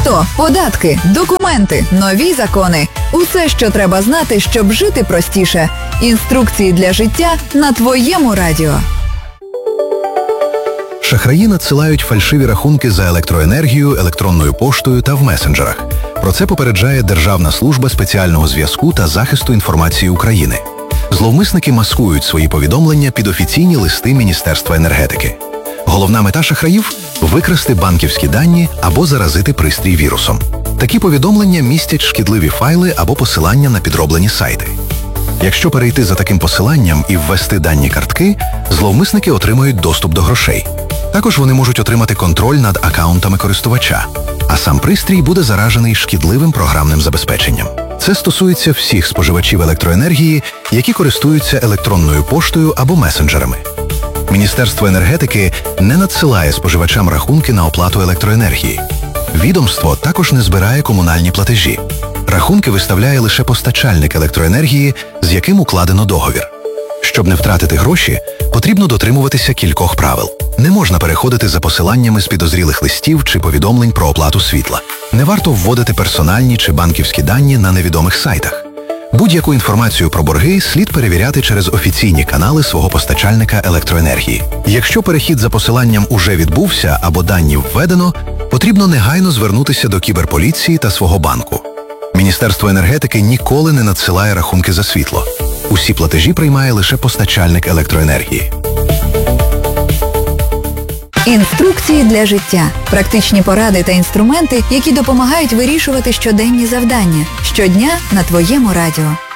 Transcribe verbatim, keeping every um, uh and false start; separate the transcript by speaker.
Speaker 1: авто, податки, документи, нові закони. Усе, що треба знати, щоб жити простіше. Інструкції для життя на твоєму радіо.
Speaker 2: Шахраї надсилають фальшиві рахунки за електроенергію, електронною поштою та в месенджерах. Про це попереджає Державна служба спеціального зв'язку та захисту інформації України. Зловмисники маскують свої повідомлення під офіційні листи Міністерства енергетики. Головна мета шахраїв – викрасти банківські дані або заразити пристрій вірусом. Такі повідомлення містять шкідливі файли або посилання на підроблені сайти. Якщо перейти за таким посиланням і ввести дані картки, зловмисники отримають доступ до грошей. Також вони можуть отримати контроль над акаунтами користувача, а сам пристрій буде заражений шкідливим програмним забезпеченням. Це стосується всіх споживачів електроенергії, які користуються електронною поштою або месенджерами. Міністерство енергетики не надсилає споживачам рахунки на оплату електроенергії. Відомство також не збирає комунальні платежі. Рахунки виставляє лише постачальник електроенергії, з яким укладено договір. Щоб не втратити гроші, потрібно дотримуватися кількох правил. Не можна переходити за посиланнями з підозрілих листів чи повідомлень про оплату світла. Не варто вводити персональні чи банківські дані на невідомих сайтах. Будь-яку інформацію про борги слід перевіряти через офіційні канали свого постачальника електроенергії. Якщо перехід за посиланням уже відбувся або дані введено, потрібно негайно звернутися до кіберполіції та свого банку. Міністерство енергетики ніколи не надсилає рахунки за світло. Усі платежі приймає лише постачальник електроенергії.
Speaker 1: Інструкції для життя. Практичні поради та інструменти, які допомагають вирішувати щоденні завдання. Щодня на твоєму радіо.